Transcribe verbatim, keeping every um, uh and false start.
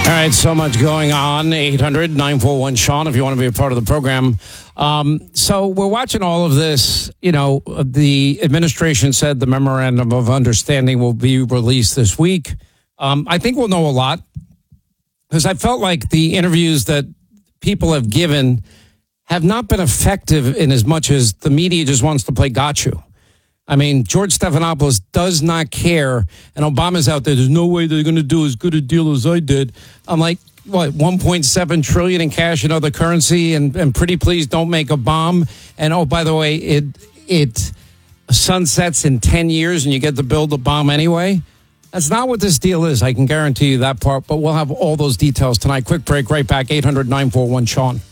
All right, so much going on. eight hundred nine four one Sean, if you want to be a part of the program. Um, so we're watching all of this. You know, the administration said the memorandum of understanding will be released this week. Um, I think we'll know a lot because I felt like the interviews that people have given have not been effective in as much as the media just wants to play got you. I mean, George Stephanopoulos does not care, and Obama's out there. There's no way they're going to do as good a deal as I did. I'm like, what, one point seven trillion dollars in cash and other currency, and, and pretty please don't make a bomb. And, oh, by the way, it it sunsets in ten years, and you get to build a bomb anyway. That's not what this deal is. I can guarantee you that part, but we'll have all those details tonight. Quick break, right back, eight hundred nine four one Sean.